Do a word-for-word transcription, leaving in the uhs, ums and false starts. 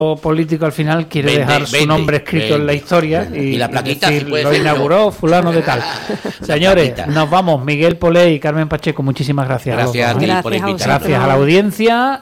político al final quiere veinte, dejar su veinte, nombre escrito veinte, en la historia veinte. y, Y la plaquita, decir, si puede lo ser, inauguró no. fulano de tal. Señores, plaquita. nos vamos. Miguel Polé y Carmen Pacheco, muchísimas gracias. Gracias a los dos, ti ¿eh? por Gracias a invitarme. Gracias a la audiencia.